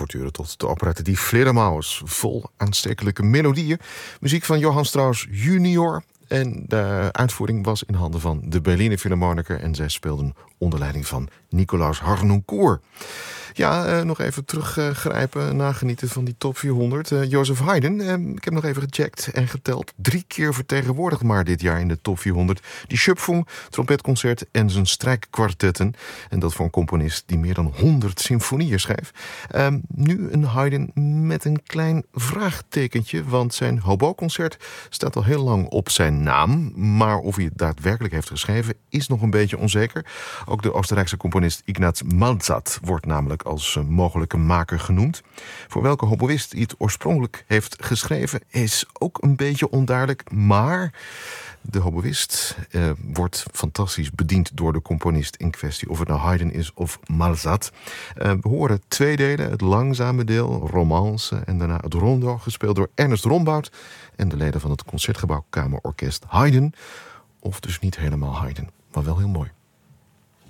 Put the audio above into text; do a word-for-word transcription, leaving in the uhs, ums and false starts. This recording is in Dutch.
voortduren tot de operette Die Fledermaus. Vol aanstekelijke melodieën. Muziek van Johann Strauss junior. En de uitvoering was in handen van de Berliner Philharmoniker. En zij speelden onder leiding van Nicolaus Harnoncourt. Ja, uh, nog even teruggrijpen, uh, nagenieten van die top vierhonderd. Uh, Joseph Haydn, uh, ik heb nog even gecheckt en geteld. Drie keer vertegenwoordigd maar dit jaar in de top vierhonderd. Die Schöpfung, trompetconcert en zijn strijkkwartetten. En dat voor een componist die meer dan honderd symfonieën schreef. Uh, nu een Haydn met een klein vraagtekentje. Want zijn hobo-concert staat al heel lang op zijn naam. Maar of hij het daadwerkelijk heeft geschreven is nog een beetje onzeker. Ook de Oostenrijkse componist Ignaz Malzat wordt namelijk als mogelijke maker genoemd. Voor welke hoboïst hij het oorspronkelijk heeft geschreven is ook een beetje onduidelijk, maar de hoboïst eh, wordt fantastisch bediend door de componist in kwestie, of het nou Haydn is of Malzat. Uh, we horen twee delen, het langzame deel, Romance, en daarna het rondo, gespeeld door Ernest Rombout en de leden van het Concertgebouw Kamerorkest Haydn. Of dus niet helemaal Haydn, maar wel heel mooi.